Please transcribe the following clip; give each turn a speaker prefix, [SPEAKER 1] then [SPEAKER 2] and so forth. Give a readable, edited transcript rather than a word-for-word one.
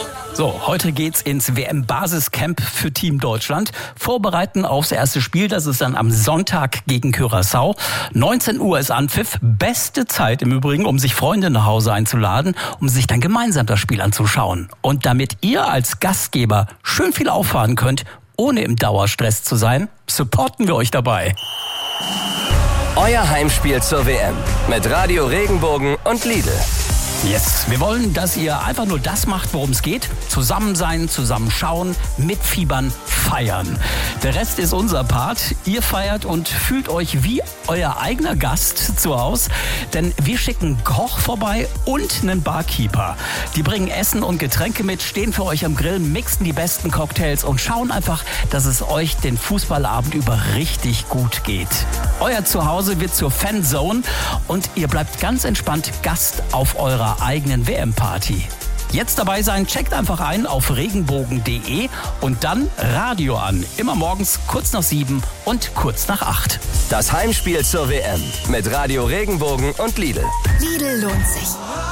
[SPEAKER 1] So, heute geht's ins WM-Basiscamp für Team Deutschland. Vorbereiten aufs erste Spiel, das ist dann am Sonntag gegen Curaçao. 19 Uhr ist Anpfiff. Beste Zeit im Übrigen, um sich Freunde nach Hause einzuladen, um sich dann gemeinsam das Spiel anzuschauen. Und damit ihr als Gastgeber schön viel auffahren könnt, ohne im Dauerstress zu sein, supporten wir euch dabei.
[SPEAKER 2] Euer Heimspiel zur WM mit Radio Regenbogen und Lidl.
[SPEAKER 1] Yes, wir wollen, dass ihr einfach nur das macht, worum es geht. Zusammen sein, zusammen schauen, mitfiebern, feiern. Der Rest ist unser Part. Ihr feiert und fühlt euch wie euer eigener Gast zu Hause. Denn wir schicken Koch vorbei und einen Barkeeper. Die bringen Essen und Getränke mit, stehen für euch am Grill, mixen die besten Cocktails und schauen einfach, dass es euch den Fußballabend über richtig gut geht. Euer Zuhause wird zur Fanzone und ihr bleibt ganz entspannt Gast auf eurer eigenen WM-Party. Jetzt dabei sein, checkt einfach ein auf regenbogen.de und dann Radio an. Immer morgens kurz nach 7 und kurz nach 8.
[SPEAKER 2] Das Heimspiel zur WM mit Radio Regenbogen und Lidl.
[SPEAKER 3] Lidl lohnt sich.